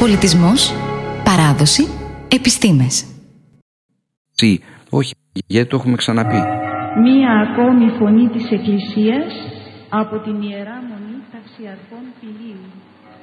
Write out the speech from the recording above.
Πολιτισμός, παράδοση, επιστήμες. Όχι, γιατί το έχουμε ξαναπεί. Μία ακόμη φωνή της Εκκλησίας από την Ιερά Μονή Ταξιαρχών Πηλίου.